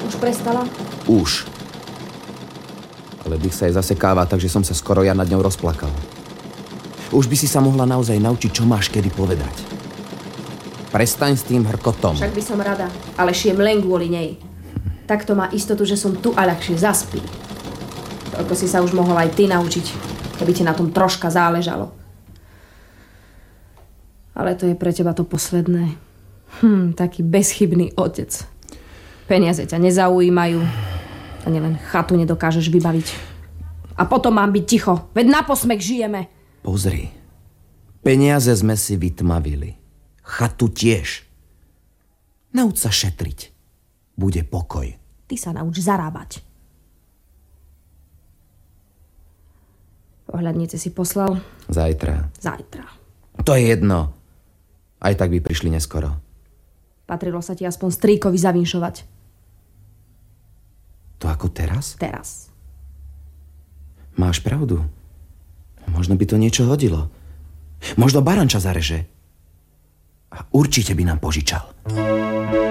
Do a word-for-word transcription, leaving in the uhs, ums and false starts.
Už prestala? Už. Ale dých sa jej zasekáva, takže som sa skoro ja nad ňou rozplakal. Už by si sa mohla naozaj naučiť, čo máš kedy povedať. Prestaň s tým hrkotom. Však by som rada, ale šiem len kvôli nej. Takto má istotu, že som tu a ľahšie zaspí. Toľko si sa už mohol aj ty naučiť, keby ti na tom troška záležalo. Ale to je pre teba to posledné. Hm, taký bezchybný otec. Peniaze ťa nezaujímajú. Ani len chatu nedokážeš vybaviť. A potom mám byť ticho. Veď na posmech žijeme. Pozri. Peniaze sme si vytmavili. Chatu tiež. Nauč sa šetriť. Bude pokoj. Ty sa nauč zarábať. Ohľadnice si poslal? Zajtra. Zajtra. To je jedno. Aj tak by prišli neskoro. Patrilo sa ti aspoň strýkovi zavinšovať. To ako teraz? Teraz. Máš pravdu. Možno by to niečo hodilo. Možno baranča zareže. A určite by nám požičal.